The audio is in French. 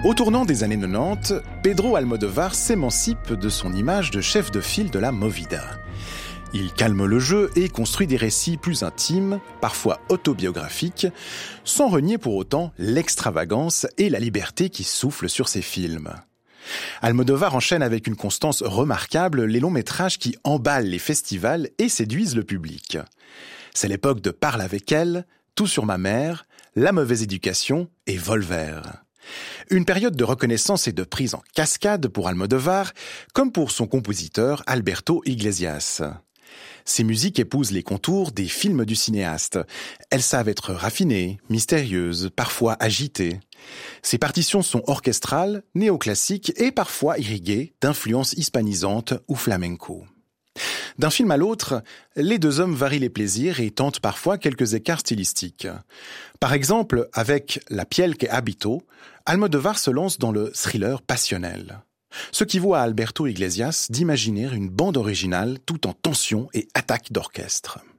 Au tournant des années 90, Pedro Almodóvar s'émancipe de son image de chef de file de la movida. Il calme le jeu et construit des récits plus intimes, parfois autobiographiques, sans renier pour autant l'extravagance et la liberté qui soufflent sur ses films. Almodóvar enchaîne avec une constance remarquable les longs métrages qui emballent les festivals et séduisent le public. C'est l'époque de Parle avec elle, Tout sur ma mère, La mauvaise éducation et Volver. Une période de reconnaissance et de prise en cascade pour Almodóvar, comme pour son compositeur Alberto Iglesias. Ces musiques épousent les contours des films du cinéaste. Elles savent être raffinées, mystérieuses, parfois agitées. Ces partitions sont orchestrales, néoclassiques et parfois irriguées d'influences hispanisantes ou flamenco. D'un film à l'autre, les deux hommes varient les plaisirs et tentent parfois quelques écarts stylistiques. Par exemple, avec La piel que habito, Almodóvar se lance dans le thriller passionnel. Ce qui vaut à Alberto Iglesias d'imaginer une bande originale tout en tension et attaque d'orchestre.